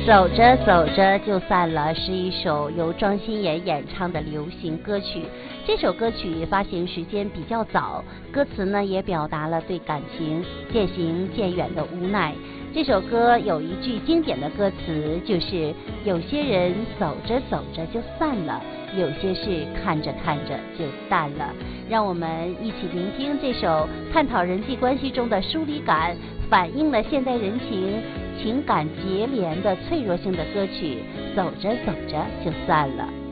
走着走着就散了是一首由庄心妍演唱的流行歌曲。这首歌曲发行时间比较早，歌词呢也表达了对感情渐行渐远的无奈。这首歌有一句经典的歌词，就是有些人走着走着就散了，有些事看着看着就淡了。让我们一起聆听这首探讨人际关系中的疏离感，反映了现代人情感结连的脆弱性的歌曲。走着走着就散了。